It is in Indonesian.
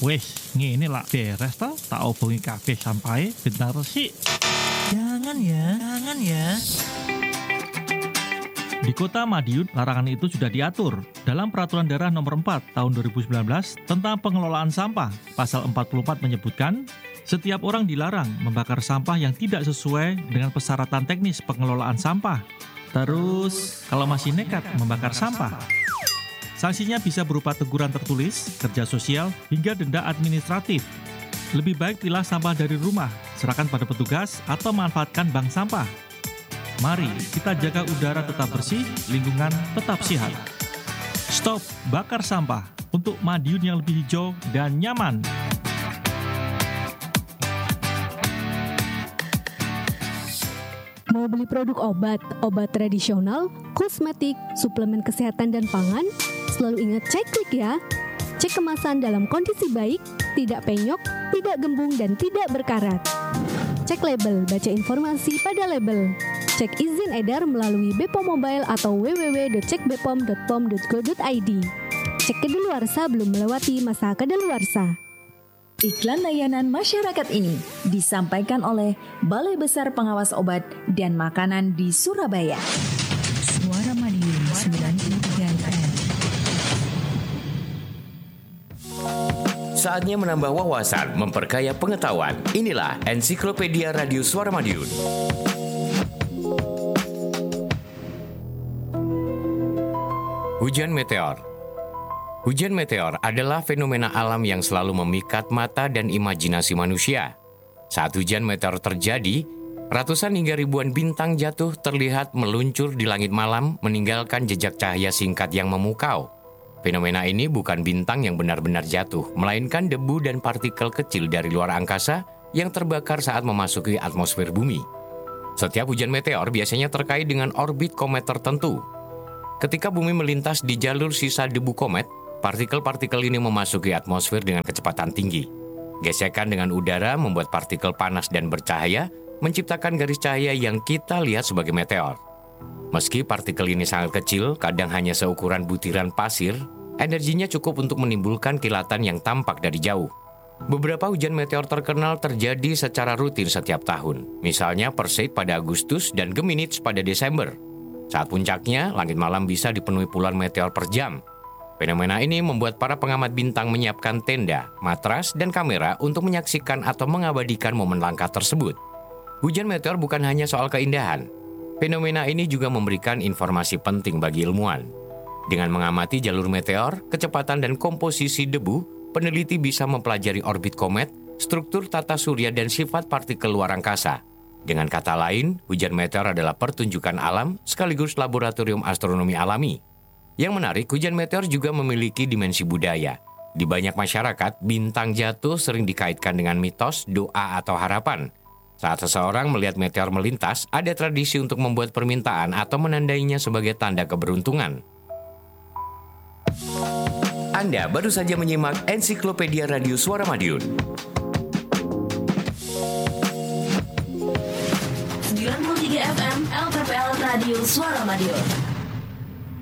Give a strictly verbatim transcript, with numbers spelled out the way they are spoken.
Wes, ngene lah beres ta, tak obongi kabeh sampai bentar resik. Jangan ya, jangan ya. Di Kota Madiun, larangan itu sudah diatur dalam Peraturan Daerah Nomor empat Tahun dua ribu sembilan belas tentang pengelolaan sampah. Pasal empat puluh empat menyebutkan, setiap orang dilarang membakar sampah yang tidak sesuai dengan persyaratan teknis pengelolaan sampah. Terus, kalau masih nekat membakar sampah, sanksinya bisa berupa teguran tertulis, kerja sosial, hingga denda administratif. Lebih baik pilah sampah dari rumah, serahkan pada petugas, atau manfaatkan bank sampah. Mari kita jaga udara tetap bersih, lingkungan tetap sehat. Stop bakar sampah untuk Madiun yang lebih hijau dan nyaman. Mau beli produk obat, obat tradisional, kosmetik, suplemen kesehatan dan pangan? Selalu ingat cek klik ya. Cek kemasan dalam kondisi baik, tidak penyok, tidak gembung dan tidak berkarat. Cek label, baca informasi pada label. Cek izin edar melalui B P O M Mobile atau w w w dot cek b p o m dot p o m dot go dot i d. Cek kedaluarsa belum melewati masa kedaluarsa. Iklan layanan masyarakat ini disampaikan oleh Balai Besar Pengawas Obat dan Makanan di Surabaya. Suara Madiun sembilan puluh tiga F M. Saatnya menambah wawasan, memperkaya pengetahuan. Inilah Ensiklopedia Radio Suara Madiun. Hujan meteor. Hujan meteor adalah fenomena alam yang selalu memikat mata dan imajinasi manusia. Saat hujan meteor terjadi, ratusan hingga ribuan bintang jatuh terlihat meluncur di langit malam, meninggalkan jejak cahaya singkat yang memukau. Fenomena ini bukan bintang yang benar-benar jatuh, melainkan debu dan partikel kecil dari luar angkasa yang terbakar saat memasuki atmosfer bumi. Setiap hujan meteor biasanya terkait dengan orbit komet tertentu. Ketika bumi melintas di jalur sisa debu komet, partikel-partikel ini memasuki atmosfer dengan kecepatan tinggi. Gesekan dengan udara membuat partikel panas dan bercahaya, menciptakan garis cahaya yang kita lihat sebagai meteor. Meski partikel ini sangat kecil, kadang hanya seukuran butiran pasir, energinya cukup untuk menimbulkan kilatan yang tampak dari jauh. Beberapa hujan meteor terkenal terjadi secara rutin setiap tahun. Misalnya Perseid pada Agustus dan Geminids pada Desember. Saat puncaknya, langit malam bisa dipenuhi puluhan meteor per jam. Fenomena ini membuat para pengamat bintang menyiapkan tenda, matras, dan kamera untuk menyaksikan atau mengabadikan momen langka tersebut. Hujan meteor bukan hanya soal keindahan. Fenomena ini juga memberikan informasi penting bagi ilmuwan. Dengan mengamati jalur meteor, kecepatan dan komposisi debu, peneliti bisa mempelajari orbit komet, struktur tata surya, dan sifat partikel luar angkasa. Dengan kata lain, hujan meteor adalah pertunjukan alam sekaligus laboratorium astronomi alami. Yang menarik, hujan meteor juga memiliki dimensi budaya. Di banyak masyarakat, bintang jatuh sering dikaitkan dengan mitos, doa, atau harapan. Saat seseorang melihat meteor melintas, ada tradisi untuk membuat permintaan atau menandainya sebagai tanda keberuntungan. Anda baru saja menyimak Ensiklopedia Radio Suara Madiun. sembilan puluh tiga F M L P P L Radio Suara Madiun.